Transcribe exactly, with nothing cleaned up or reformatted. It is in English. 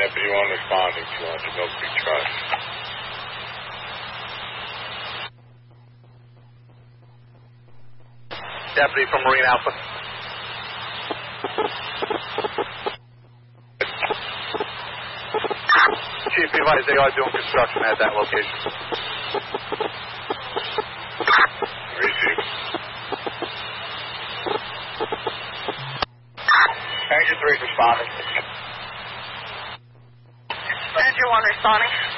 Deputy one responding to uh, Jamil Creek Drive. Deputy from Marine Alpha. Chief, be advised they are doing construction at that location. Received. Engine three responding. Engine one responding.